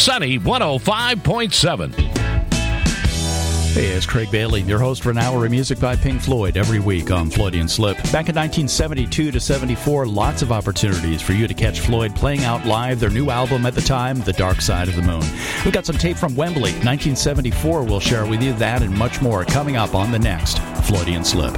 Sunny 105.7. Hey, it's Craig Bailey, your host for an hour of music by Pink Floyd every week on Floydian Slip. Back in 1972 to 74, lots of opportunities for you to catch Floyd playing out live their new album at the time, The Dark Side of the Moon. We've got some tape from Wembley, 1974. We'll share with you that and much more coming up on the next Floydian Slip.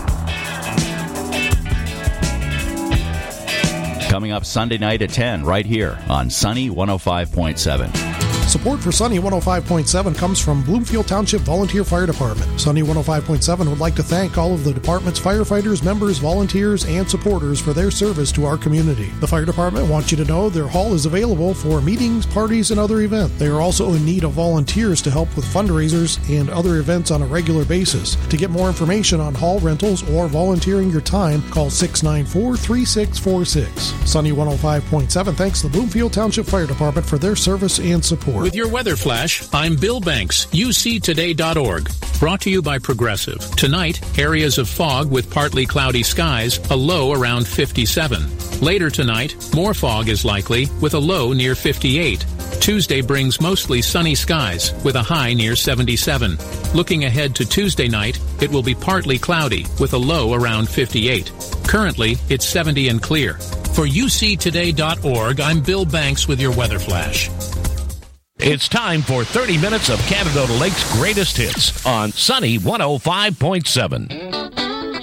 Coming up Sunday night at 10, right here on Sunny 105.7. Support for Sunny 105.7 comes from Bloomfield Township Volunteer Fire Department. Sunny 105.7 would like to thank all of the department's firefighters, members, volunteers, and supporters for their service to our community. The fire department wants you to know their hall is available for meetings, parties, and other events. They are also in need of volunteers to help with fundraisers and other events on a regular basis. To get more information on hall rentals or volunteering your time, call 694-3646. Sunny 105.7 thanks the Bloomfield Township Fire Department for their service and support. With your weather flash, I'm Bill Banks, uctoday.org. Brought to you by Progressive. Tonight, areas of fog with partly cloudy skies, a low around 57. Later tonight, more fog is likely with a low near 58. Tuesday brings mostly sunny skies with a high near 77. Looking ahead to Tuesday night, it will be partly cloudy with a low around 58. Currently, it's 70 and clear. For uctoday.org, I'm Bill Banks with your weather flash. It's time for 30 minutes of Canada Lake's greatest hits on Sunny 105.7.